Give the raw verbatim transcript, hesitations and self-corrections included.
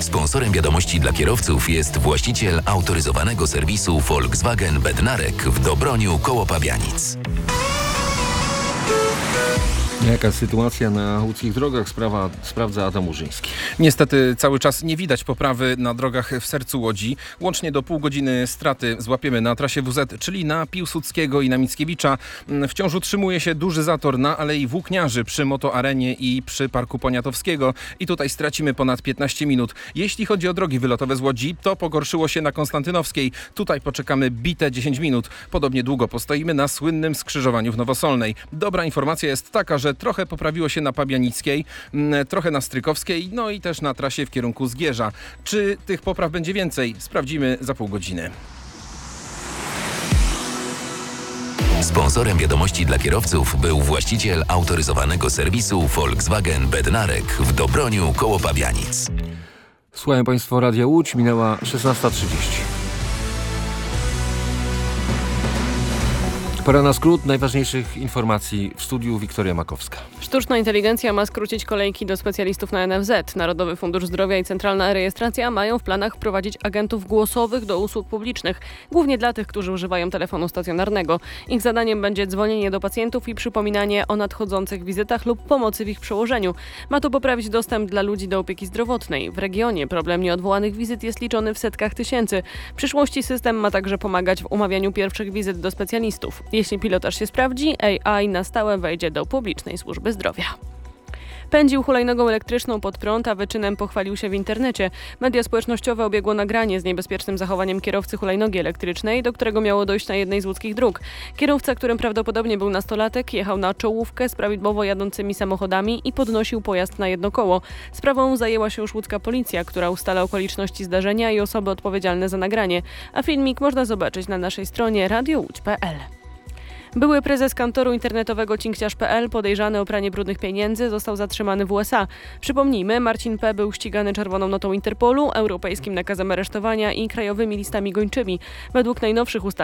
Sponsorem wiadomości dla kierowców jest właściciel autoryzowanego serwisu Volkswagen Bednarek w Dobroniu koło Pabianic. Jaka sytuacja na łódzkich drogach? Sprawa sprawdza Adam Urzyński. Niestety cały czas nie widać poprawy na drogach w sercu Łodzi. Łącznie do pół godziny straty złapiemy na trasie W Z, czyli na Piłsudskiego i na Mickiewicza. Wciąż utrzymuje się duży zator na Alei Włókniarzy przy Motoarenie i przy Parku Poniatowskiego. I tutaj stracimy ponad piętnaście minut. Jeśli chodzi o drogi wylotowe z Łodzi, to pogorszyło się na Konstantynowskiej. Tutaj poczekamy bite dziesięć minut. Podobnie długo postoimy na słynnym skrzyżowaniu w Nowosolnej. Dobra informacja jest taka, że trochę poprawiło się na Pabianickiej, trochę na Strykowskiej, no i też na trasie w kierunku Zgierza. Czy tych popraw będzie więcej? Sprawdzimy za pół godziny. Sponsorem wiadomości dla kierowców był właściciel autoryzowanego serwisu Volkswagen Bednarek w Dobroniu koło Pabianic. Słuchają Państwo Radia Łódź, minęła szesnasta trzydzieści. Pora na skrót najważniejszych informacji w studiu. Wiktoria Makowska. Sztuczna inteligencja ma skrócić kolejki do specjalistów na N F Z. Narodowy Fundusz Zdrowia i Centralna Rejestracja mają w planach wprowadzić agentów głosowych do usług publicznych, głównie dla tych, którzy używają telefonu stacjonarnego. Ich zadaniem będzie dzwonienie do pacjentów i przypominanie o nadchodzących wizytach lub pomocy w ich przełożeniu. Ma to poprawić dostęp dla ludzi do opieki zdrowotnej. W regionie problem nieodwołanych wizyt jest liczony w setkach tysięcy. W przyszłości system ma także pomagać w umawianiu pierwszych wizyt do specjalistów. Jeśli pilotaż się sprawdzi, A I na stałe wejdzie do publicznej służby zdrowia. Pędził hulajnogą elektryczną pod prąd, a wyczynem pochwalił się w internecie. Media społecznościowe obiegło nagranie z niebezpiecznym zachowaniem kierowcy hulajnogi elektrycznej, do którego miało dojść na jednej z łódzkich dróg. Kierowca, którym prawdopodobnie był nastolatek, jechał na czołówkę z prawidłowo jadącymi samochodami i podnosił pojazd na jedno koło. Sprawą zajęła się już łódzka policja, która ustala okoliczności zdarzenia i osoby odpowiedzialne za nagranie. A filmik można zobaczyć na naszej stronie radio łódź kropka p l. Były prezes kantoru internetowego cinkciarz kropka p l podejrzany o pranie brudnych pieniędzy został zatrzymany w U S A. Przypomnijmy, Marcin P. był ścigany czerwoną notą Interpolu, europejskim nakazem aresztowania i krajowymi listami gończymi. Według najnowszych ustaleń